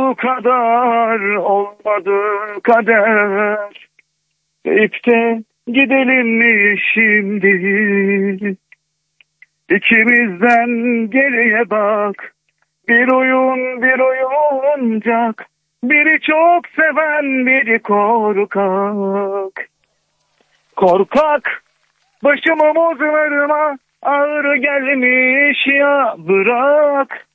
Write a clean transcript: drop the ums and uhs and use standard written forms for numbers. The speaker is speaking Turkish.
kadar olmadı kader. Deyip de gidelim mi şimdi? İkimizden geriye bak. Bir oyun bir oyuncak. Biri çok seven biri korkak. Korkak başım omuzlarıma ağır gelmiş ya, bırak.